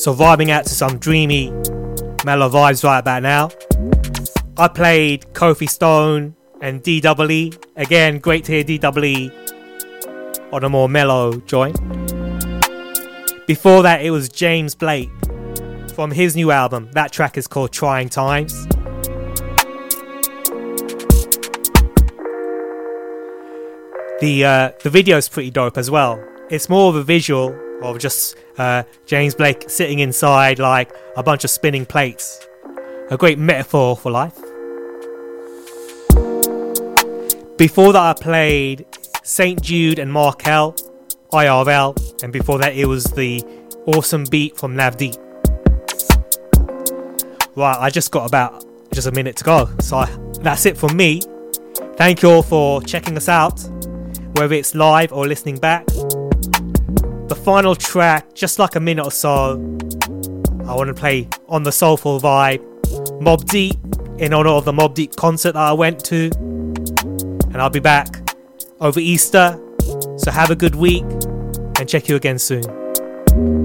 So vibing out to some dreamy, mellow vibes right about now. I played Kofi Stone and DEE. Again, great to hear DEE on a more mellow joint. Before that, it was James Blake from his new album. That track is called Trying Times. The video is pretty dope as well. It's more of a visual of just James Blake sitting inside like a bunch of spinning plates. A great metaphor for life. Before that, I played St. Jude and Markel, IRL, and before that it was the awesome beat from Navdeep. Right, I just got about just a minute to go, so that's it from me. Thank you all for checking us out, whether it's live or listening back. The final track, just like a minute or so, I want to play On the Soulful Vibe, Mobb Deep, in honor of the Mobb Deep concert that I went to. And I'll be back over Easter, so have a good week and check you again soon.